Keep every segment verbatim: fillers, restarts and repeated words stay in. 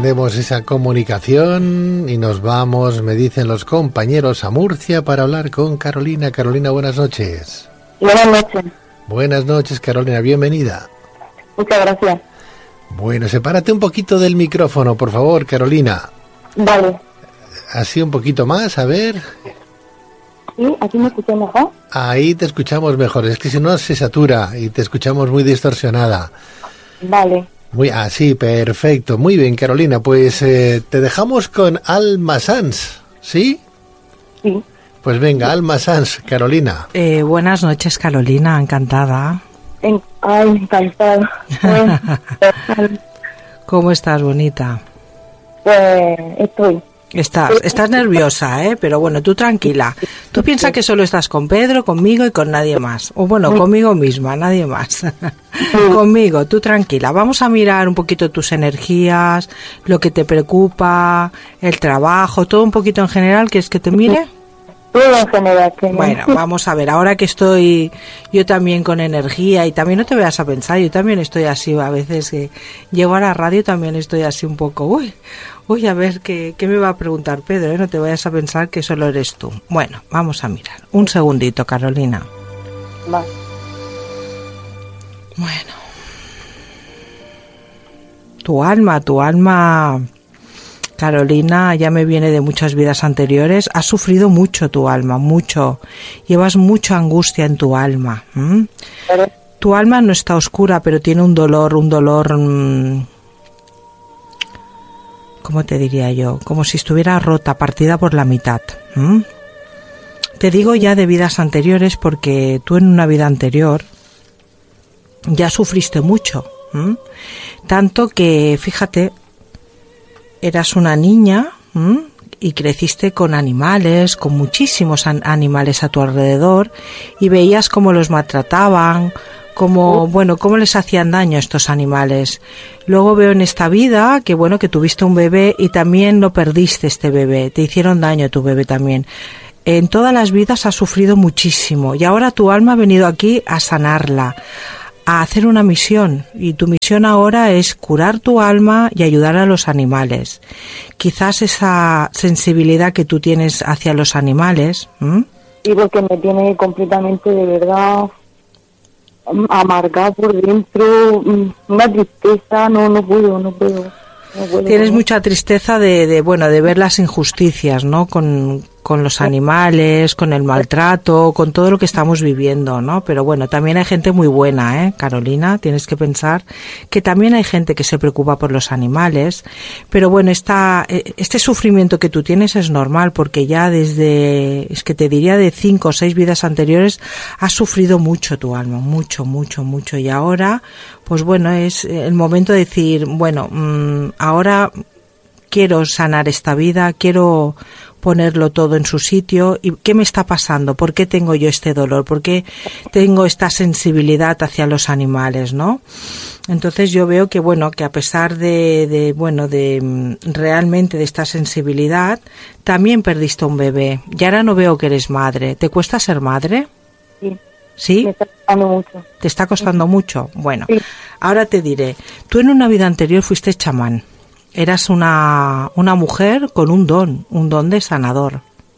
Extendemos esa comunicación y nos vamos, me dicen los compañeros, a Murcia para hablar con Carolina. Carolina, buenas noches. Buenas noches. Buenas noches, Carolina, bienvenida. Muchas gracias. Bueno, sepárate un poquito del micrófono, por favor, Carolina. Vale. Así un poquito más, a ver. ¿Sí? ¿Aquí me escuchas mejor? Ahí te escuchamos mejor, es que si no se satura y te escuchamos muy distorsionada. Vale. Muy, ah, sí, perfecto. Muy bien, Carolina, pues eh, te dejamos con Alma Sanz, ¿sí? Sí. Pues venga, Alma Sanz, Carolina. Eh, buenas noches, Carolina, encantada. En... Ay, encantada. ¿Cómo estás, bonita? Pues estoy. Estás, estás nerviosa, ¿eh? Pero bueno, tú tranquila. Tú piensas que solo estás con Pedro, conmigo y con nadie más. O bueno, conmigo misma, nadie más. Conmigo, tú tranquila. Vamos a mirar un poquito tus energías, lo que te preocupa, el trabajo, todo un poquito en general. ¿Quieres que te mire? Todo en general. Que bueno, vamos a ver, ahora que estoy yo también con energía y también no te vayas a pensar, yo también estoy así, a veces que llego a la radio también estoy así un poco, uy, uy, a ver, ¿qué, qué me va a preguntar Pedro? ¿eh? No te vayas a pensar que solo eres tú. Bueno, vamos a mirar. Un segundito, Carolina. Vale. Bueno. Tu alma, tu alma... Carolina, ya me viene de muchas vidas anteriores, has sufrido mucho tu alma, mucho, llevas mucha angustia en tu alma. ¿m? Tu alma no está oscura, pero tiene un dolor, un dolor, mmm, ¿cómo te diría yo? Como si estuviera rota, partida por la mitad. ¿m? Te digo ya de vidas anteriores porque tú en una vida anterior ya sufriste mucho, ¿m? Tanto que, fíjate, eras una niña ¿m? y creciste con animales, con muchísimos an- animales a tu alrededor y veías cómo los maltrataban, cómo, bueno, cómo les hacían daño a estos animales. Luego veo en esta vida que, bueno, que tuviste un bebé y también lo perdiste este bebé, te hicieron daño a tu bebé también. En todas las vidas has sufrido muchísimo y ahora tu alma ha venido aquí a sanarla, a hacer una misión, y tu misión ahora es curar tu alma y ayudar a los animales. Quizás esa sensibilidad que tú tienes hacia los animales... ¿m? Sí, porque me tiene completamente, de verdad, amargada por dentro, una tristeza, no, no puedo, no puedo. No puedo Tienes no. mucha tristeza de, de, bueno, de ver las injusticias, ¿no? Con, con los animales, con el maltrato, con todo lo que estamos viviendo, ¿no? Pero bueno, también hay gente muy buena, ¿eh, Carolina? Tienes que pensar que también hay gente que se preocupa por los animales. Pero bueno, esta, este sufrimiento que tú tienes es normal porque ya desde, es que te diría de cinco o seis vidas anteriores, has sufrido mucho tu alma, mucho, mucho, mucho. Y ahora, pues bueno, es el momento de decir, bueno, mmm, ahora quiero sanar esta vida, quiero ponerlo todo en su sitio. ¿Y qué me está pasando? ¿Por qué tengo yo este dolor? ¿Por qué tengo esta sensibilidad hacia los animales, no? Entonces yo veo que, bueno, que a pesar de, de bueno, de realmente de esta sensibilidad, también perdiste un bebé. Y ahora no veo que eres madre. ¿Te cuesta ser madre? Sí. ¿Sí? Me está costando mucho. ¿Te está costando mucho? Bueno, sí. Ahora te diré. Tú en una vida anterior fuiste chamán. Eras una, una mujer con un don, un don de sanador.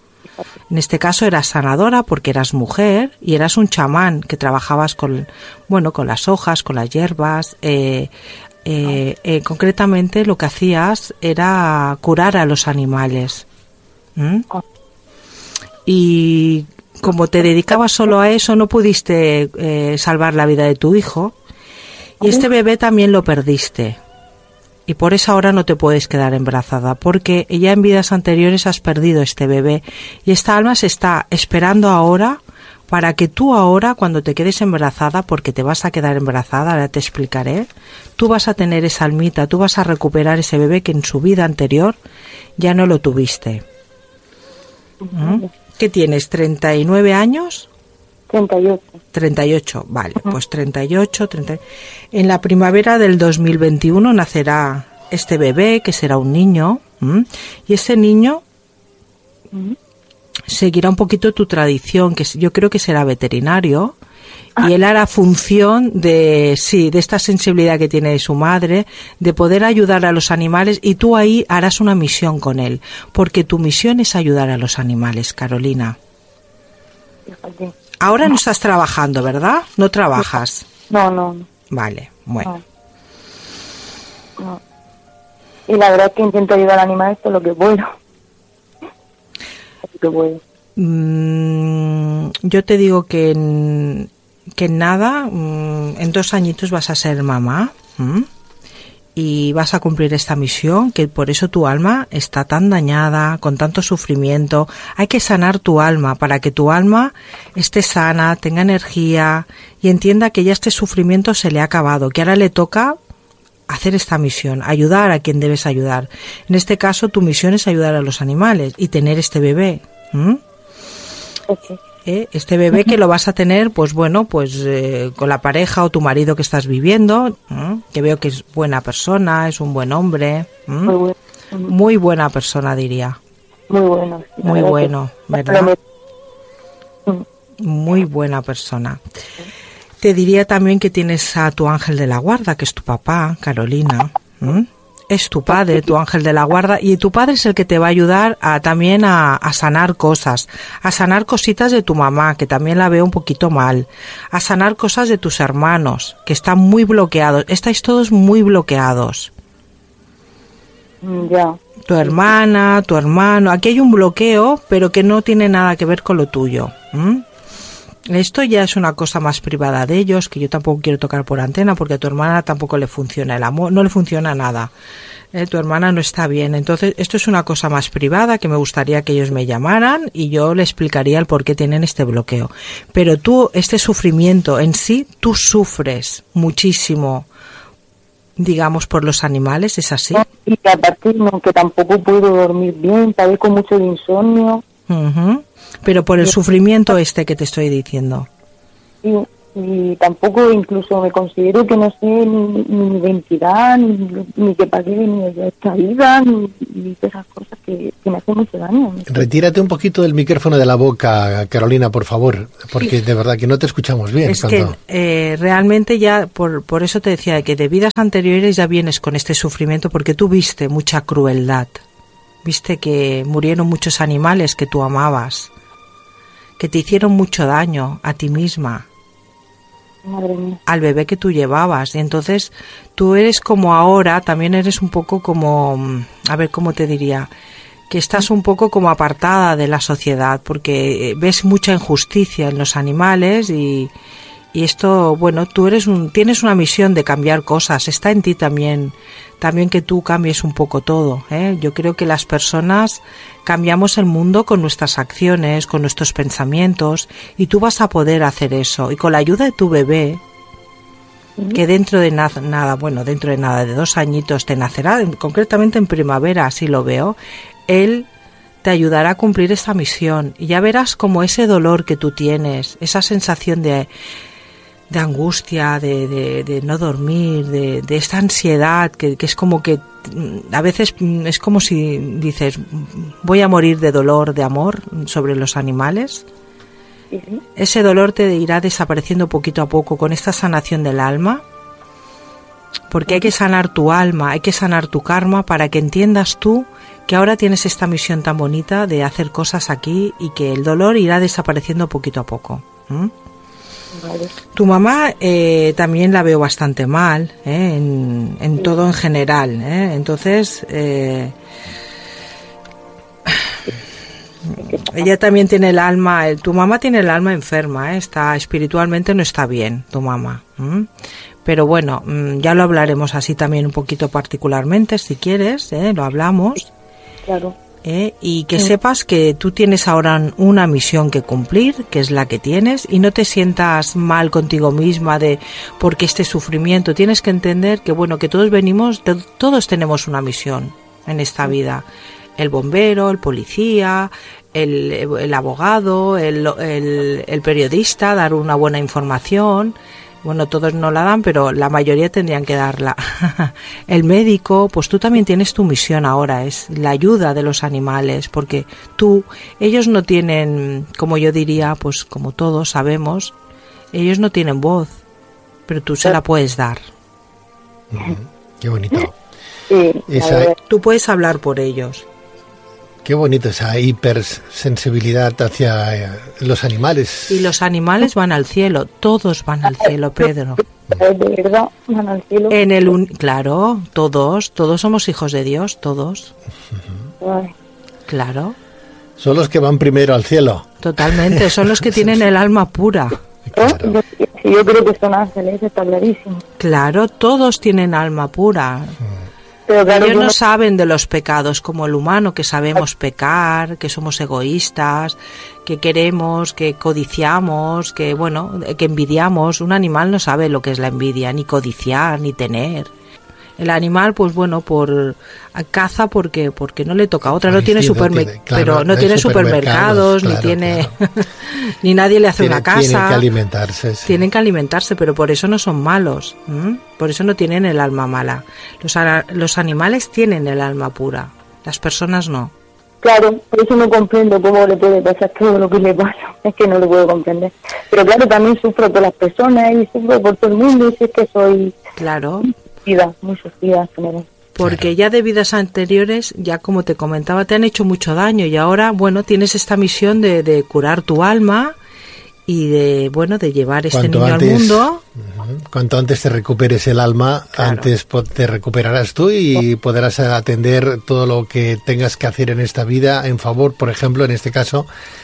En este caso eras sanadora porque eras mujer y eras un chamán que trabajabas con, bueno, con las hojas, con las hierbas. Eh, eh, eh, concretamente lo que hacías era curar a los animales. ¿Mm? Y como te dedicabas solo a eso, no pudiste eh, salvar la vida de tu hijo. Y este bebé también lo perdiste. Y por eso ahora no te puedes quedar embarazada, porque ya en vidas anteriores has perdido este bebé. Y esta alma se está esperando ahora para que tú ahora, cuando te quedes embarazada, porque te vas a quedar embarazada, ahora te explicaré, tú vas a tener esa almita, tú vas a recuperar ese bebé que en su vida anterior ya no lo tuviste. ¿Mm? ¿Qué tienes? ¿treinta y nueve años? treinta y ocho. treinta y ocho, vale, uh-huh. Pues treinta y ocho, treinta. En la primavera del dos mil veintiuno nacerá este bebé, que será un niño, ¿m? Y ese niño uh-huh. seguirá un poquito tu tradición, que yo creo que será veterinario, y él hará función de, sí, de esta sensibilidad que tiene de su madre, de poder ayudar a los animales, y tú ahí harás una misión con él, porque tu misión es ayudar a los animales, Carolina. Fíjate. Ahora no estás trabajando, ¿verdad? No trabajas. No, no, no. Vale, bueno. No. No. Y la verdad es que intento ayudar al animal esto lo que puedo. Lo que puedo. Mm, yo te digo que en, que en nada, mm, en dos añitos vas a ser mamá, ¿m? Y vas a cumplir esta misión, que por eso tu alma está tan dañada, con tanto sufrimiento. Hay que sanar tu alma para que tu alma esté sana, tenga energía y entienda que ya este sufrimiento se le ha acabado, que ahora le toca hacer esta misión, ayudar a quien debes ayudar. En este caso, tu misión es ayudar a los animales y tener este bebé. ¿Mm? Okay. ¿Eh? Este bebé que lo vas a tener, pues bueno, pues eh, con la pareja o tu marido que estás viviendo, ¿eh? Que veo que es buena persona, es un buen hombre, ¿eh? Muy bueno. Muy buena persona, diría. Muy bueno. Sí, muy bueno, que... ¿verdad? Me... Muy buena persona. Te diría también que tienes a tu ángel de la guarda, que es tu papá, Carolina. ¿Mm? Es tu padre, tu ángel de la guarda, y tu padre es el que te va a ayudar a, también a, a sanar cosas, a sanar cositas de tu mamá, que también la veo un poquito mal, a sanar cosas de tus hermanos, que están muy bloqueados. Estáis todos muy bloqueados. Ya. Tu hermana, tu hermano, aquí hay un bloqueo, pero que no tiene nada que ver con lo tuyo. ¿Mm? Esto ya es una cosa más privada de ellos, que yo tampoco quiero tocar por antena, porque a tu hermana tampoco le funciona el amor, no le funciona nada. Eh, tu hermana no está bien. Entonces, esto es una cosa más privada que me gustaría que ellos me llamaran y yo le explicaría el por qué tienen este bloqueo. Pero tú, este sufrimiento en sí, tú sufres muchísimo, digamos, por los animales, ¿es así? Y que aparte, no, que tampoco puedo dormir bien, padezco mucho de insomnio. Uh-huh. Pero por el sufrimiento este que te estoy diciendo. Sí, y tampoco incluso me considero que no sé ni, ni mi identidad, ni, ni que pagué ni esta vida, ni, ni esas cosas que, que me hacen mucho daño. Retírate un poquito del micrófono de la boca, Carolina, por favor, porque de verdad que no te escuchamos bien. Es cuando... que eh, realmente ya, por, por eso te decía que de vidas anteriores ya vienes con este sufrimiento, porque tú viste mucha crueldad. Viste que murieron muchos animales que tú amabas, que te hicieron mucho daño a ti misma, Madre mía. Al bebé que tú llevabas. Y entonces tú eres como ahora, también eres un poco como, a ver cómo te diría, que estás un poco como apartada de la sociedad, porque ves mucha injusticia en los animales y, y esto, bueno, tú eres un, tienes una misión de cambiar cosas, está en ti también. También que tú cambies un poco todo, ¿eh? Yo creo que las personas cambiamos el mundo con nuestras acciones, con nuestros pensamientos, y tú vas a poder hacer eso. Y con la ayuda de tu bebé, que dentro de na- nada, bueno, dentro de nada, de dos añitos te nacerá, concretamente en primavera, así lo veo, él te ayudará a cumplir esta misión. Y ya verás como ese dolor que tú tienes, esa sensación de... de angustia, de, de, de no dormir, de, de esta ansiedad, que, que es como que a veces es como si dices, voy a morir de dolor, de amor sobre los animales. Uh-huh. Ese dolor te irá desapareciendo poquito a poco con esta sanación del alma, porque hay que sanar tu alma, hay que sanar tu karma para que entiendas tú que ahora tienes esta misión tan bonita de hacer cosas aquí y que el dolor irá desapareciendo poquito a poco. ¿Mm? Vale. Tu mamá eh, también la veo bastante mal, ¿eh? en, en sí. todo en general, ¿eh? Entonces eh, ella también tiene el alma, el, tu mamá tiene el alma enferma, ¿eh? Está espiritualmente no está bien, tu mamá. ¿m? Pero bueno, ya lo hablaremos así también un poquito particularmente, si quieres, ¿eh? Lo hablamos. Claro. ¿Eh? Y que sí. sepas que tú tienes ahora una misión que cumplir, que es la que tienes, y no te sientas mal contigo misma de porque este sufrimiento. Tienes que entender que bueno, que todos venimos, de, todos tenemos una misión en esta vida. El bombero, el policía, el, el abogado, el, el, el periodista, dar una buena información. Bueno, todos no la dan, pero la mayoría tendrían que darla. El médico, pues tú también tienes tu misión ahora, es la ayuda de los animales, porque tú, ellos no tienen, como yo diría, pues como todos sabemos, Ellos no tienen voz, pero tú se la puedes dar. Uh-huh. Qué bonito. Sí, Esa, tú puedes hablar por ellos. Qué bonito esa hipersensibilidad hacia eh, los animales. Y los animales van al cielo, todos van al cielo, Pedro. De verdad, van al cielo. En el un... Claro, todos, todos somos hijos de Dios, todos. Ay. Claro. Son los que van primero al cielo. Totalmente, son los que tienen el alma pura. Claro. Yo, yo creo que son ángeles, está clarísimo. Claro, todos tienen alma pura. Pero claro, ellos no, no saben de los pecados como el humano, que sabemos pecar, que somos egoístas, que queremos, que codiciamos, que bueno, que envidiamos. Un animal no sabe lo que es la envidia, ni codiciar, ni tener. El animal, pues bueno, por caza porque porque no le toca otra, no tiene supermercados, claro, pero no, no tiene supermercados, claro, ni tiene claro. ni nadie le hace tiene, una casa. Tienen que alimentarse. Sí. Tienen que alimentarse, pero por eso no son malos, ¿m? Por eso no tienen el alma mala. Los los animales tienen el alma pura, las personas no. Claro, por eso no comprendo cómo le puede pasar todo lo que le pasa, es que no lo puedo comprender. Pero claro, también sufro por las personas y sufro por todo el mundo, y si es que soy... Claro. Muy sufrida, porque ya de vidas anteriores, ya como te comentaba, te han hecho mucho daño y ahora, bueno, tienes esta misión de, de curar tu alma y de, bueno, de llevar este cuanto niño antes, al mundo. Uh-huh. Cuanto antes te recuperes el alma, claro. antes te recuperarás tú y podrás atender todo lo que tengas que hacer en esta vida en favor, por ejemplo, en este caso,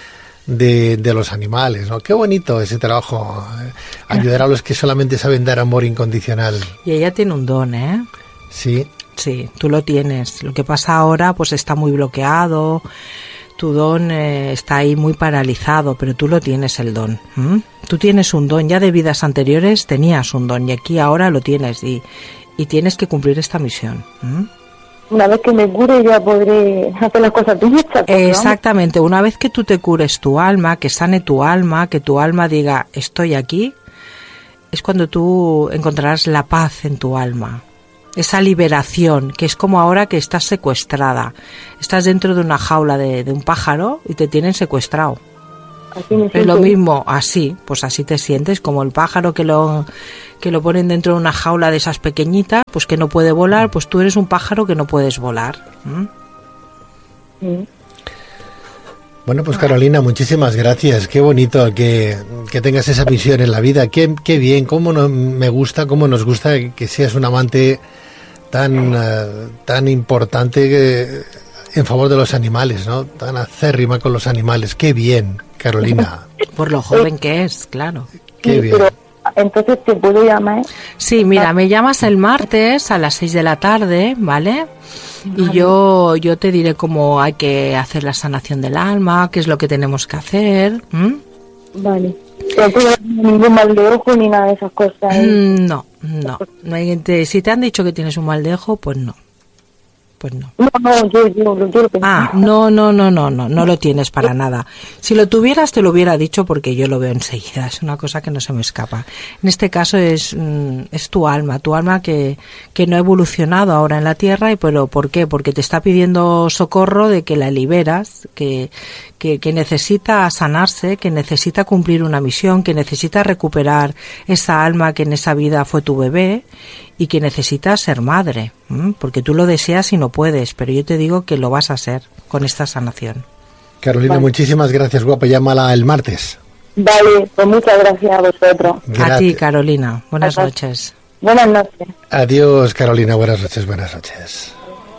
de, de los animales, ¿no? Qué bonito ese trabajo, eh, ayudar a los que solamente saben dar amor incondicional. Y ella tiene un don, ¿eh? Sí. Sí, tú lo tienes. Lo que pasa ahora, pues está muy bloqueado, tu don eh, está ahí muy paralizado, pero tú lo tienes el don. ¿Mm? Tú tienes un don, ya de vidas anteriores tenías un don y aquí ahora lo tienes y, y tienes que cumplir esta misión. ¿Mm? Una vez que me cure ya podré hacer las cosas bien hechas. Exactamente, una vez que tú te cures tu alma, que sane tu alma, que tu alma diga estoy aquí, es cuando tú encontrarás la paz en tu alma. Esa liberación, que es como ahora que estás secuestrada. Estás dentro de una jaula de, de un pájaro y te tienen secuestrado. Así me es lo mismo, así, pues así te sientes, como el pájaro que lo que lo ponen dentro de una jaula de esas pequeñitas, pues que no puede volar, pues tú eres un pájaro que no puedes volar. ¿Mm? Sí. Bueno, pues Carolina, muchísimas gracias. Qué bonito que, que tengas esa visión en la vida. Qué, qué bien, cómo no, me gusta, cómo nos gusta que seas un amante tan, uh, tan importante que, en favor de los animales, ¿no? Tan acérrima con los animales. Qué bien, Carolina. Por lo joven que es, claro. Qué sí, bien. Pero, entonces, ¿te puedo llamar? Sí, mira, me llamas el martes a las seis de la tarde, ¿vale? Y vale. yo yo te diré cómo hay que hacer la sanación del alma, qué es lo que tenemos que hacer. ¿Mm? Vale. No tengo ningún mal de ojo ni nada de esas cosas. ¿eh? No, no. no hay, te, si te han dicho que tienes un mal de ojo, pues no. Pues no. No, no, yo, yo, yo, yo lo pensé. Ah, no, no, no, no, no, no lo tienes para nada. Si lo tuvieras te lo hubiera dicho porque yo lo veo enseguida, es una cosa que no se me escapa. En este caso es, es tu alma, tu alma que, que no ha evolucionado ahora en la Tierra, y pero ¿por qué? Porque te está pidiendo socorro de que la liberas, que, que, que necesita sanarse, que necesita cumplir una misión, que necesita recuperar esa alma que en esa vida fue tu bebé, y que necesitas ser madre, ¿m? Porque tú lo deseas y no puedes, pero yo te digo que lo vas a ser con esta sanación. Carolina, vale. Muchísimas gracias, guapa, llámala el martes. Vale, pues muchas gracias a vosotros. Gracias. A ti, Carolina, buenas Adiós. noches. Buenas noches. Adiós, Carolina, buenas noches, buenas noches.